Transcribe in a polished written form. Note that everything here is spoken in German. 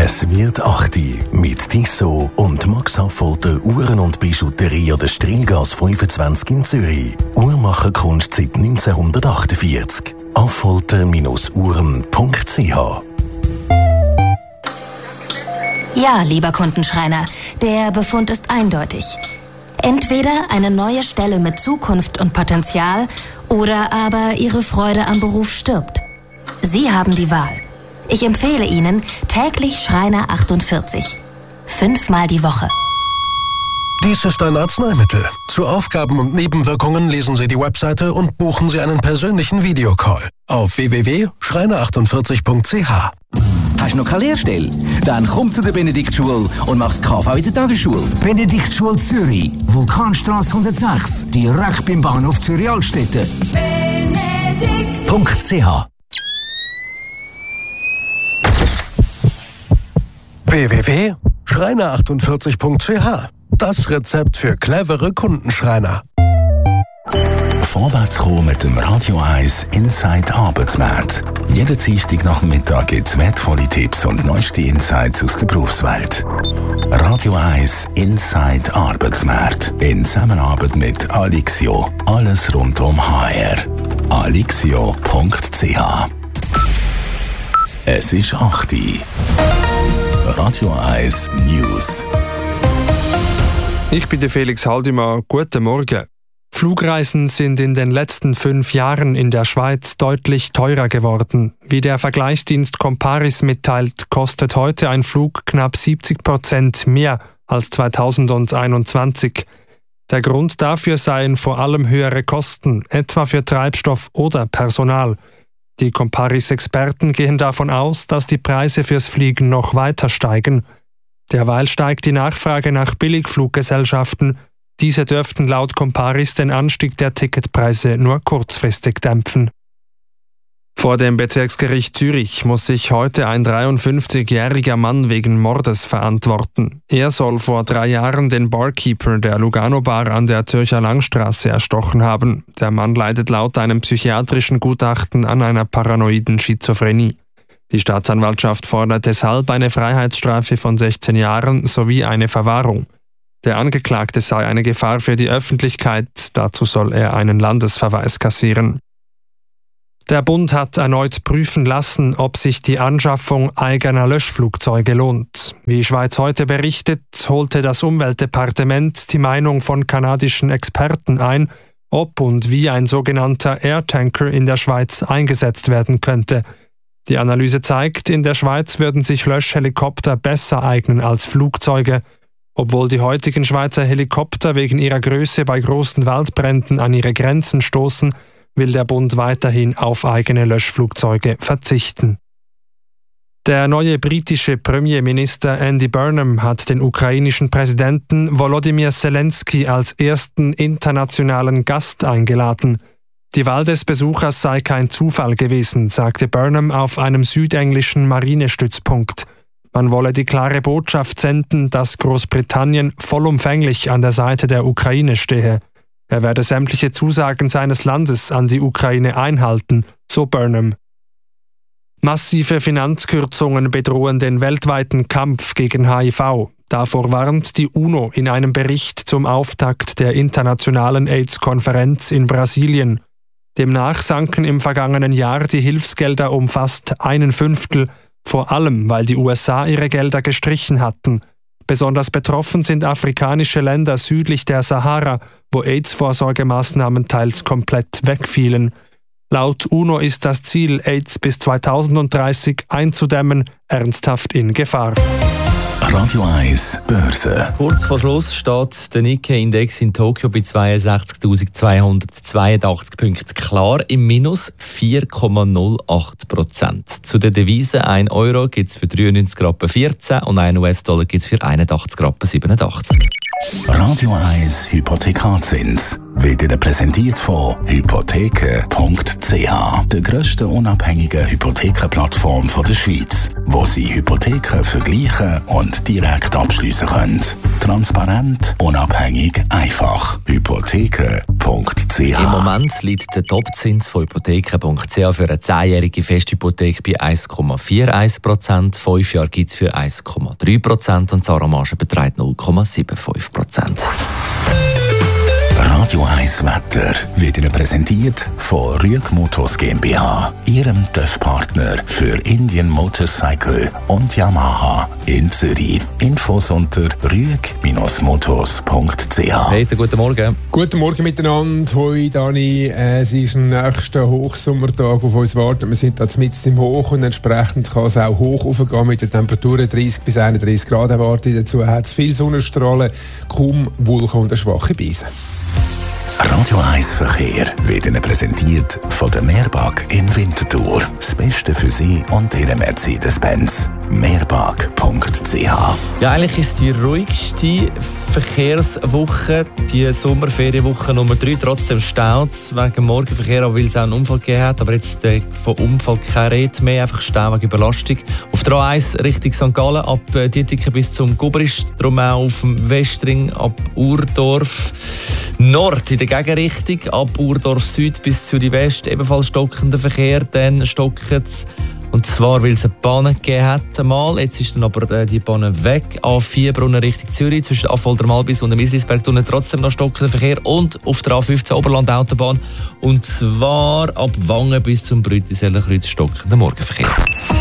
Es wird 8 mit Tissot und Max Affolter Uhren und Bijouterie an der Strilgasse 25 in Zürich. Uhrmacherkunst seit 1948. affolter-uhren.ch. Ja, lieber Kundenschreiner, der Befund ist eindeutig. Entweder eine neue Stelle mit Zukunft und Potenzial oder aber Ihre Freude am Beruf stirbt. Sie haben die Wahl. Ich empfehle Ihnen täglich Schreiner 48. 5-mal die Woche. Dies ist ein Arzneimittel. Zu Aufgaben und Nebenwirkungen lesen Sie die Webseite und buchen Sie einen persönlichen Videocall auf www.schreiner48.ch. Hast du noch keine Lehrstelle? Dann komm zu der Benediktschule und machst KV in der Tagesschule. Benediktschule Zürich, Vulkanstrasse 106, direkt beim Bahnhof Zürich-Altstetten. Benedikt.ch www.schreiner48.ch. Das Rezept für clevere Kundenschreiner. Vorwärtskommen mit dem Radio 1 Inside Arbeitsmarkt. Jeden Dienstag nach dem Mittag gibt es wertvolle Tipps und neueste Insights aus der Berufswelt. Radio 1 Inside Arbeitsmarkt. In Zusammenarbeit mit Alixio. Alles rund um HR. alixio.ch. Es ist 8 Uhr. Radio 1 News. Ich bin der Felix Haldimann. Guten Morgen. Flugreisen sind in den letzten 5 Jahren in der Schweiz deutlich teurer geworden. Wie der Vergleichsdienst Comparis mitteilt, kostet heute ein Flug knapp 70% mehr als 2021. Der Grund dafür seien vor allem höhere Kosten, etwa für Treibstoff oder Personal. Die Comparis-Experten gehen davon aus, dass die Preise fürs Fliegen noch weiter steigen. Derweil steigt die Nachfrage nach Billigfluggesellschaften. Diese dürften laut Comparis den Anstieg der Ticketpreise nur kurzfristig dämpfen. Vor dem Bezirksgericht Zürich muss sich heute ein 53-jähriger Mann wegen Mordes verantworten. Er soll vor 3 Jahren den Barkeeper der Lugano Bar an der Zürcher Langstrasse erstochen haben. Der Mann leidet laut einem psychiatrischen Gutachten an einer paranoiden Schizophrenie. Die Staatsanwaltschaft fordert deshalb eine Freiheitsstrafe von 16 Jahren sowie eine Verwahrung. Der Angeklagte sei eine Gefahr für die Öffentlichkeit, dazu soll er einen Landesverweis kassieren. Der Bund hat erneut prüfen lassen, ob sich die Anschaffung eigener Löschflugzeuge lohnt. Wie Schweiz heute berichtet, holte das Umweltdepartement die Meinung von kanadischen Experten ein, ob und wie ein sogenannter Airtanker in der Schweiz eingesetzt werden könnte. Die Analyse zeigt, in der Schweiz würden sich Löschhelikopter besser eignen als Flugzeuge. Obwohl die heutigen Schweizer Helikopter wegen ihrer Größe bei großen Waldbränden an ihre Grenzen stoßen, will der Bund weiterhin auf eigene Löschflugzeuge verzichten. Der neue britische Premierminister Andy Burnham hat den ukrainischen Präsidenten Volodymyr Zelensky als ersten internationalen Gast eingeladen. Die Wahl des Besuchers sei kein Zufall gewesen, sagte Burnham auf einem südenglischen Marinestützpunkt. Man wolle die klare Botschaft senden, dass Großbritannien vollumfänglich an der Seite der Ukraine stehe. Er werde sämtliche Zusagen seines Landes an die Ukraine einhalten, so Burnham. Massive Finanzkürzungen bedrohen den weltweiten Kampf gegen HIV. Davor warnt die UNO in einem Bericht zum Auftakt der internationalen AIDS-Konferenz in Brasilien. Demnach sanken im vergangenen Jahr die Hilfsgelder um fast 1/5, vor allem weil die USA ihre Gelder gestrichen hatten. Besonders betroffen sind afrikanische Länder südlich der Sahara, wo AIDS-Vorsorgemaßnahmen teils komplett wegfielen. Laut UNO ist das Ziel, AIDS bis 2030 einzudämmen, ernsthaft in Gefahr. Radio 1 Börse. Kurz vor Schluss steht der Nikkei-Index in Tokio bei 62.282 Punkten klar im Minus 4,08%. Zu den Devisen 1 Euro gibt es für 93 Rappen 14 und 1 US-Dollar gibt es für 81 Rappen 87. Radio 1 Hypothekarzins. wird Ihnen präsentiert von hypotheken.ch, der grössten unabhängigen Hypothekenplattform der Schweiz, wo Sie Hypotheken vergleichen und direkt abschliessen können. Transparent, unabhängig, einfach. Hypotheken.ch. Im Moment liegt der Topzins von Hypotheken.ch für eine 10-jährige Festhypothek bei 1,41%. 5 Jahre gibt es für 1,3% und die Zara-Marge beträgt 0,75%. Radio 1 Wetter wird Ihnen präsentiert von Rüeg Motors GmbH, Ihrem TÜV-Partner für Indian Motorcycle und Yamaha in Zürich. Infos unter rüeg-motors.ch. Peter, guten Morgen. Guten Morgen miteinander. Hoi Dani, es ist ein nächster Hochsommertag auf uns warten. Wir sind jetzt mitten im Hoch und entsprechend kann es auch hoch aufgehen mit den Temperaturen 30 bis 31 Grad erwartet. Dazu hat es viel Sonnenstrahlen, kaum Wolken und eine schwache Brise. Radio 1 Verkehr wird Ihnen präsentiert von der Meerbag in Winterthur. Das Beste für Sie und Ihren Mercedes-Benz. Meerbag.ch. Ja, eigentlich ist es die ruhigste Verkehrswoche, die Sommerferienwoche Nummer 3. Trotzdem staut es wegen Morgenverkehr, weil es auch einen Unfall gegeben hat. Aber jetzt von Unfall keine Rede mehr, einfach Stau wegen Überlastung. Auf der A1 Richtung St. Gallen, ab Dietiken bis zum Gubrist, darum auch auf dem Westring, ab Urdorf Nord in der Gegenrichtung, ab Urdorf Süd bis Zürich West, ebenfalls stockender Verkehr, dann stockt es. Und zwar, weil es eine Panne gegeben hat einmal. Jetzt ist dann aber die Panne weg. A4 Brunnen Richtung Zürich, zwischen Affolter-Malbis und dem Islisberg trotzdem noch stockender Verkehr. Und auf der A15 Oberland-Autobahn. Und zwar ab Wangen bis zum Brütiseller Kreuz stockender Morgenverkehr.